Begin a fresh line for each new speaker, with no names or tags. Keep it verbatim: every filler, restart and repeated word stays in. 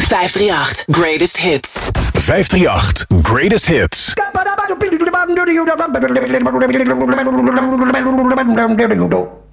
vijf drie acht Greatest Hits.
vijf drie acht Greatest Hits.
There you go.